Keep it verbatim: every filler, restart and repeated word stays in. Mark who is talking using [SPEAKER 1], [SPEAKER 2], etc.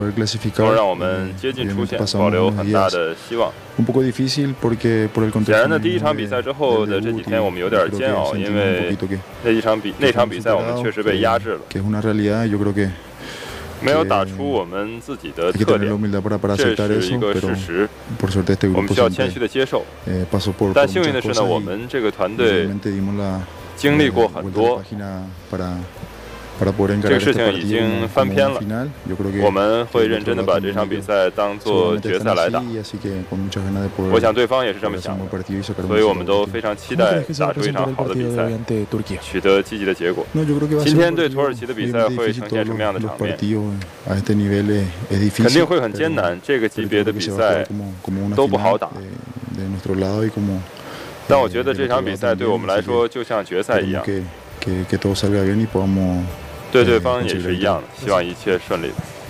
[SPEAKER 1] 从而让我们接近出线，保留很大的希望。显然呢，第一场比赛之后的这几天我们有点煎熬，因为那一场比那场比赛我们确实被压制了。 没有打出我们自己的特点，这是一个事实，我们需要谦虚的接受。但幸运的是呢，我们这个团队经历过很多，这个事情已经翻篇了。我们会认真的把这场比赛当作决赛来打。我想对方也是这么想的，所以我们都非常期待打出一场好的比赛，取得积极的结果。今天对土耳其的比赛会呈现什么样的场面？肯定会很艰难，这个级别的比赛都不好打。但我觉得这场比赛对我们来说就像决赛一样。 对对方也是一样的，希望一切顺利。